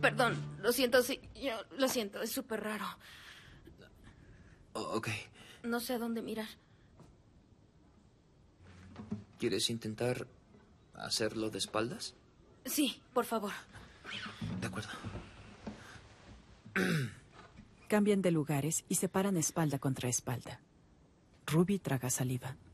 Perdón, lo siento, sí. Yo lo siento, es súper raro. Ok. No sé a dónde mirar. ¿Quieres intentar hacerlo de espaldas? Sí, por favor. De acuerdo. Cambian de lugares y se paran espalda contra espalda. Ruby traga saliva.